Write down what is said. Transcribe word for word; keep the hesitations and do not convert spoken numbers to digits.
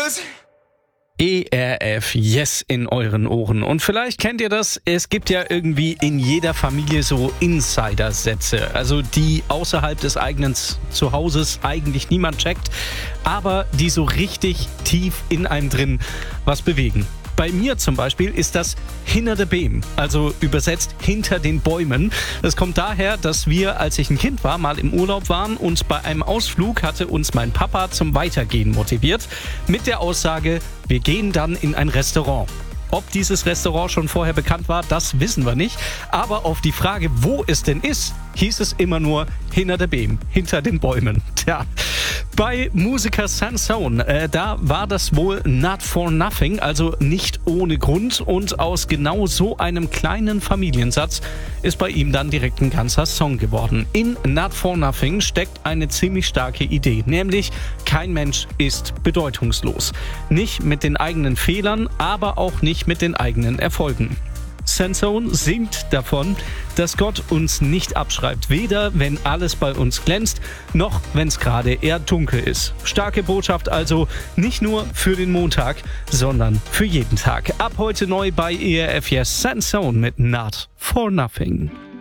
lose. E R F, yes, in euren Ohren. Und vielleicht kennt ihr das, es gibt ja irgendwie in jeder Familie so Insider-Sätze, also die außerhalb des eigenen Zuhauses eigentlich niemand checkt, aber die so richtig tief in einem drin was bewegen. Bei mir zum Beispiel ist das hinter de Beam, also übersetzt hinter den Bäumen. Das kommt daher, dass wir, als ich ein Kind war, mal im Urlaub waren und bei einem Ausflug hatte uns mein Papa zum Weitergehen motiviert mit der Aussage, wir gehen dann in ein Restaurant. Ob dieses Restaurant schon vorher bekannt war, das wissen wir nicht. Aber auf die Frage, wo es denn ist, hieß es immer nur hinter de Beam, hinter den Bäumen. Tja, bei Musiker Sansone, äh, da war das wohl not for nothing, also nicht ohne Grund. Und aus genau so einem kleinen Familiensatz ist bei ihm dann direkt ein ganzer Song geworden. In Not for Nothing steckt eine ziemlich starke Idee, nämlich kein Mensch ist bedeutungslos. Nicht mit den eigenen Fehlern, aber auch nicht mit den eigenen Erfolgen. Sansone singt davon, dass Gott uns nicht abschreibt, weder wenn alles bei uns glänzt, noch wenn es gerade eher dunkel ist. Starke Botschaft also, nicht nur für den Montag, sondern für jeden Tag. Ab heute neu bei E R F Yes, Sansone mit Not for Nothing.